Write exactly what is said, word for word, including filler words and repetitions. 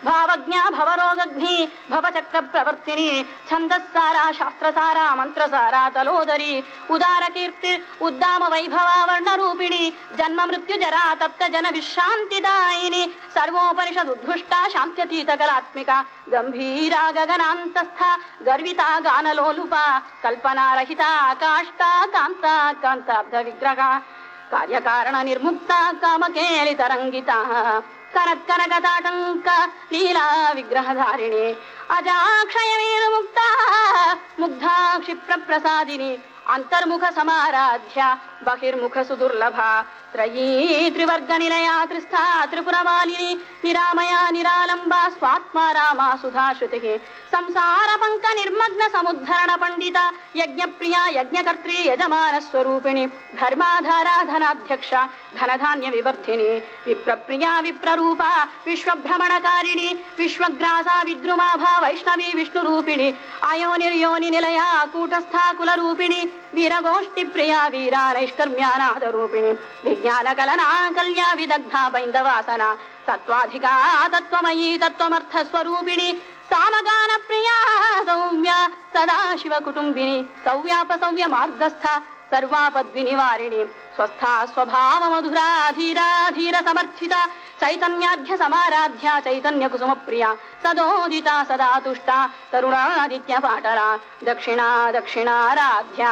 भावज्ञा भवरोगग्नि भवचक्र प्रवर्तिनी छन्दस्सारा शास्त्रसारा मन्त्रसारा तलोदरी उदार कीर्ति उद्दाम वैभवा वर्णरूपिणी जन्म मृत्यु जरा तप्त जन विश्रान्तिदायिनी सर्वोपनिषद उद्घुष्टा शान्त्यतीत कलात्मिका गंभीरा गगनान्तस्था गर्विता गानलोलुपा कल्पना रहिता काष्ठा कांता कांताब्ध विग्रहा कार्यकारण निर्मुक्ता कामकेलितरंगिता कनत्कनकताटंक लीला विग्रहधारिणी अजाक्षयवीर्मुक्ता मुग्धा क्षिप्र प्रसादिनी अंतर्मुख समाराध्या बहिर्मुख सुदुर्लभा त्रयी त्रिवर्ग निलया त्रिस्था त्रिपुरमालिनी निरामया निरालंबा स्वात्मा रामा सुधा श्रुतिः संसार पंक निर्मग्न समुद्धरण पंडिता यज्ञ प्रिया यज्ञकर्त्री यजमान स्वरूपिणी धर्माधारा धनाध्यक्षा धनधान्य विवर्धिनी विप्रप्रिया विप्ररूपा विश्वभ्रमणकारिणी विश्वग्रासा विद्रुमाभा वैष्णवी विष्णुरूपिणी अयोनिर्योनि निलया कूटस्था कुलरूपिणी वीरगोष्ठी प्रिया वीरा नैष्कर्म्यानाद रूपिणी विज्ञान कलना कल्या विदग्धा बैन्दवासना तत्त्वाधिका तत्त्वमयी तत्त्वमर्थ स्वरूपिणी सामगान प्रिया सौम्या सदा शिव कुटुंबिनी सौव्याप सौव्य मार्गस्था सर्वापद्विनिवारिणी स्वस्था स्वभाव मधुरा धीरा धीर समर्थिता चैतन्याध्य समाराध्या चैतन्य कुसुम प्रिया सदोदिता सदा तुष्टा तरुणादित्य पाटरा दक्षिणा दक्षिणाराध्या